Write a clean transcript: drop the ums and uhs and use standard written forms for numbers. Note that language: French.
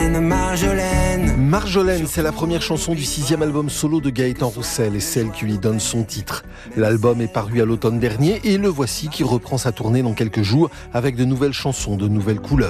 Marjolaine, Marjolaine. Marjolaine, c'est la première chanson du 6e album solo de Gaëtan Roussel et celle qui lui donne son titre. L'album est paru à l'automne dernier et le voici qui reprend sa tournée dans quelques jours avec de nouvelles chansons, de nouvelles couleurs.